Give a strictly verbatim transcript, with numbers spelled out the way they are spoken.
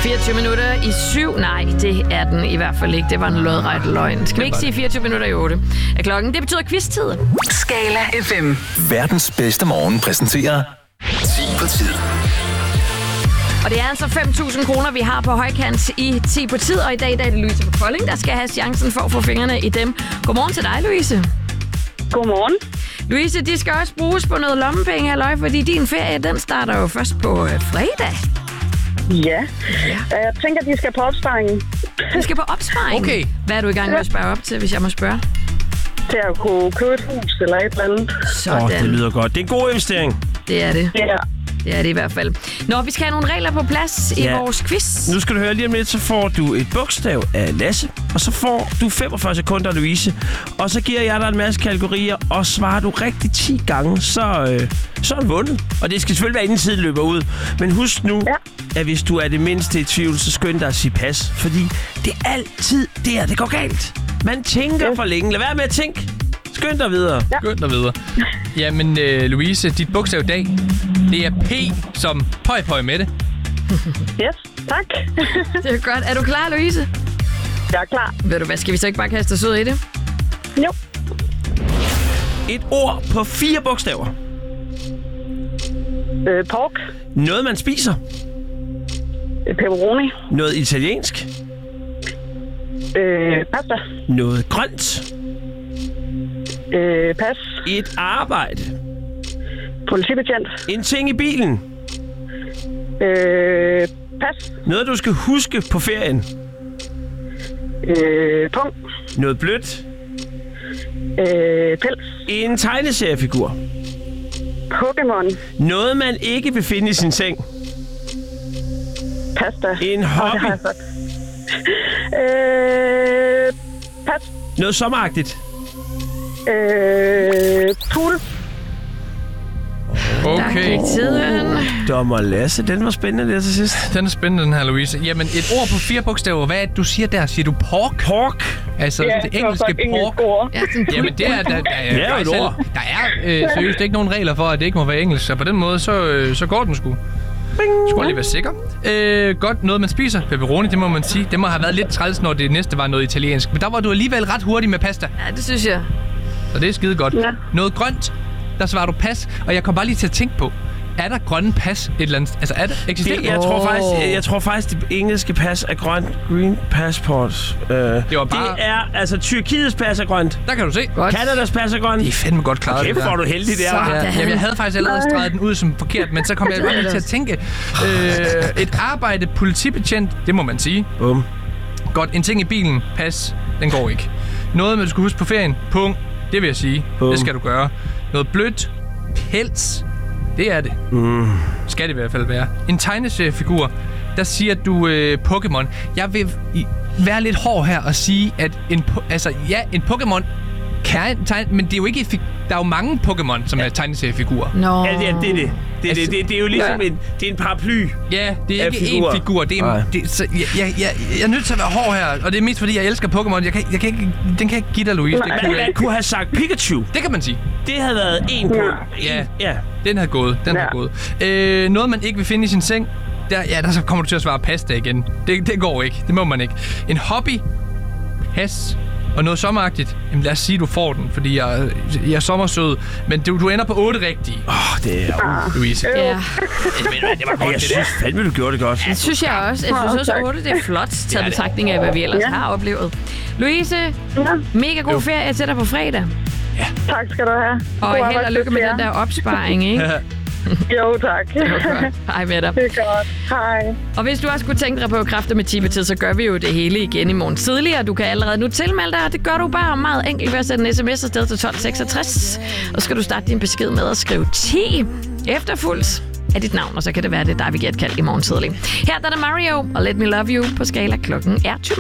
fireogtyve minutter i syv. Nej, det er den i hvert fald ikke. Det var en lodret løgn. Skal vi ikke sige fireogtyve minutter i otte af klokken? Det betyder quiz-tid. Skala F M. Verdens bedste morgen præsenterer ti på tid. Og det er altså fem tusind kroner, vi har på højkant i ti på tid. Og i dag der er det Louise på Kolding, der skal have chancen for at få fingrene i dem. Godmorgen til dig, Louise. Godmorgen. Louise, de skal også bruges på noget lommepenge, halløj, fordi din ferie, den starter jo først på øh, fredag. Ja. ja. Jeg tænker, de skal på opsparingen. De skal på opsparing? Okay. Hvad er du i gang med at spare op til, hvis jeg må spørge? Til at kunne købe et hus eller et eller andet. Sådan. Åh, det lyder godt. Det er en god investering. Det er det. Ja. Det er det i hvert fald. Nå, vi skal have nogle regler på plads i Ja. vores quiz. Nu skal du høre lige om lidt, så får du et bogstav af Lasse, og så får du femogfyrre sekunder, Louise. Og så giver jeg dig en masse kategorier, og svarer du rigtig ti gange, så, øh, så er du vundet. Og det skal selvfølgelig være inden tiden løber ud. Men husk nu, Ja. at hvis du er det mindste i tvivl, så skynd dig at sige pas. Fordi det er altid der, det går galt. Man tænker for længe. Lad være med at tænke. Skynd dig videre. Ja. Skynd dig videre. Jamen, øh, Louise, dit bogstav i dag, det er P som pøj pøj med det. Yes, tak. Det er godt. Er du klar, Louise? Jeg er klar. Ved du hvad, skal vi så ikke bare kaste os ud i det? Jo. Et ord på fire bogstaver. Øh, pork. Noget, man spiser. Øh, pepperoni. Noget italiensk. Øh, pasta. Noget grønt. Øh, pas. Et arbejde. Politibetjent. En ting i bilen. Øh, pas. Noget, du skal huske på ferien. Øh, pung. Noget blødt. Øh, pels. En tegneseriefigur. Pokémon. Noget, man ikke vil finde i sin seng. Pasta. En Åh, hobby. det har jeg sagt. Øh, pas. Noget sommeragtigt. Øh, pool. Der Okay. gik tiden. Dommer Lasse, den var spændende der til sidst. Den er spændende, den her, Louise. Jamen, et ord på fire bogstaver. Hvad er det, du siger der? Siger du pork? Pork. Altså, Ja, det det var engelske godt engelsk pork. ord. Ja, sådan Jamen, det er... Der, der, der, Det er jo et selv- ord. Der er øh, seriøst ikke nogen regler for, at det ikke må være engelsk. Så på den måde, så, øh, så går den sgu. Skulle lige være sikker. Øh, godt, noget man spiser. Pepperoni, det må man sige. Det må have været lidt træls, når det næste var noget italiensk. Men der var du alligevel ret hurtig med pasta. Ja, det synes jeg. Så det er skide godt. Ja. Noget grønt, der svarer du pas. Og jeg kom bare lige til at tænke på, er der grønne pas et eller andet? Altså, er det eksisterer? Det, jeg, tror faktisk, jeg tror faktisk, det engelske pas er grønt. Green passport. Uh, det, var bare- det er, altså, Tyrkiets pas er grønt. Der kan du se. Godt. Canadas pas er grønt. Det er fandme godt klaret. Kæft, det der. hvor er du heldig der, var. Ja, jamen, jeg havde faktisk allerede streget den ud som forkert, men så kom jeg bare lige til at tænke. Øh, et arbejde, politibetjent, det må man sige. Bum. Godt, en ting i bilen, pas, den går ikke. Noget, man skal huske på ferien, punkt, det vil jeg sige. Bum. Det skal du gøre. Noget blødt, pels, det er det. Mm. Skal det i hvert fald være. En tegneseriefigur, der siger du øh, Pokémon. Jeg vil i- være lidt hård her og sige, at en, po- altså, ja, en Pokémon kan tegne, men det er jo ikke et fig- der er jo mange Pokémon, som er tegneseriefigurer. Nå. Ja, det er det. Er det. Det, er det, det, det er jo ligesom Ja. en, det er en paraply. Ja, det er Af ikke figurer. én figur. Det Nej. er, det, så, jeg, jeg, jeg, jeg er nødt til at være hård her, og det er mest fordi, jeg elsker Pokémon. Jeg kan, jeg kan ikke, den kan jeg ikke give dig, Louise. Det, Man, kunne jeg man ikke. kunne have sagt Pikachu. Det kan man sige. Det havde været en på. Ja. Ja. Den har gået. Den Ja. har gået. Øh, noget, man ikke vil finde i sin seng. Der, ja, der så kommer du til at svare pasta igen. Det, det går ikke. Det må man ikke. En hobby. Pas. Og noget sommeragtigt. Jamen lad os sige, du får den, fordi jeg, jeg er sommersød. Men du, du ender på otte rigtige, Åh, oh, det er... Uh. Louise. Ja, Det var godt, Jeg det der. synes fandme, du gjorde det godt. det synes jeg også. Jeg synes også, at otte det er flot, taget betragtning af, hvad vi ellers Ja. har oplevet. Louise, Ja. mega god ferie til dig på fredag. Tak skal du have. Og God held og lykke med arbejdsdag den der opsparing, ikke? Jo, tak. Hej med dig. Det er godt. Hej. Og hvis du også kunne tænke dig på kræfter med Tibetid, så gør vi jo det hele igen i morgen tidligere. Du kan allerede nu tilmelde dig, og det gør du bare meget enkelt ved at sætte en sms afsted til tolv seksogtres. Og så skal du starte din besked med at skrive ti efterfulgt af dit navn, og så kan det være, det er dig, vi giver et kald i morgen tidlig. Her der er det Mario og Let Me Love You på Skala. Klokken er tyve.